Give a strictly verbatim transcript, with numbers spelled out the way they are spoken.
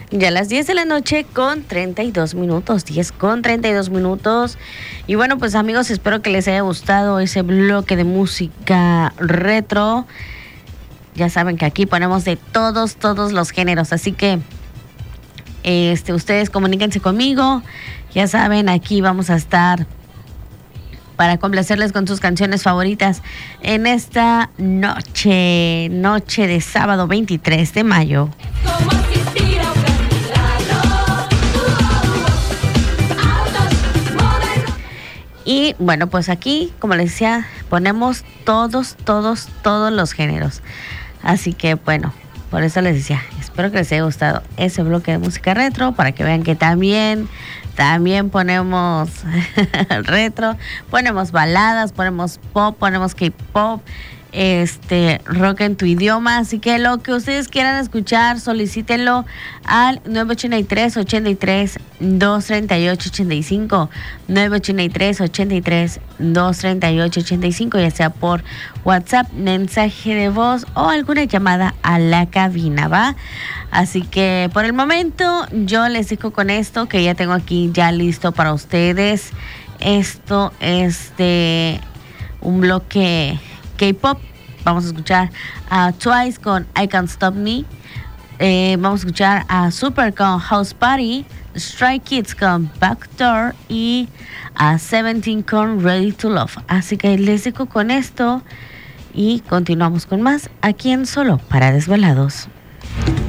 Ya a las diez de la noche con treinta y dos minutos, diez con treinta y dos minutos. Y bueno, pues amigos, espero que les haya gustado ese bloque de música retro. Ya saben que aquí ponemos de todos, todos los géneros, así que este, ustedes comuníquense conmigo. Ya saben, aquí vamos a estar para complacerles con sus canciones favoritas en esta noche, noche de sábado veintitrés de mayo. Y bueno, pues aquí, como les decía, ponemos todos, todos, todos los géneros. Así que bueno, por eso les decía, espero que les haya gustado ese bloque de música retro, para que vean que también, también ponemos retro, ponemos baladas, ponemos pop, ponemos K-pop, este, rock en tu idioma. Así que lo que ustedes quieran escuchar, solicítenlo al nueve ocho tres, ocho tres, dos tres ocho, ocho cinco, nueve ocho tres, ocho tres, dos tres ocho, ocho cinco, ya sea por WhatsApp, mensaje de voz o alguna llamada a la cabina, ¿va? Así que por el momento yo les dejo con esto que ya tengo aquí ya listo para ustedes. Esto es de un bloque K-pop. Vamos a escuchar a Twice con I Can't Stop Me. Eh, vamos a escuchar a Super con House Party, Stray Kids con Backdoor y a Seventeen con Ready to Love. Así que les dejo con esto y continuamos con más aquí en Solo para Desvelados.